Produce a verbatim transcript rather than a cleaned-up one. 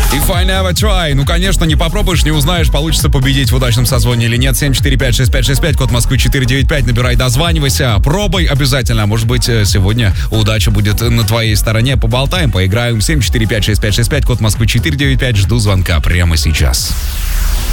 If I never try. Ну, конечно, не попробуешь, не узнаешь, получится победить в удачном созвоне или нет. семь четыре пять шесть пять шесть пять, код Москвы четыре девять пять. Набирай, дозванивайся. Пробуй обязательно. Может быть, сегодня удача будет на твоей стороне. Поболтаем, поиграем. семь четыре пять шесть пять шесть пять, код Москвы четыре девять пять. Жду звонка прямо сейчас.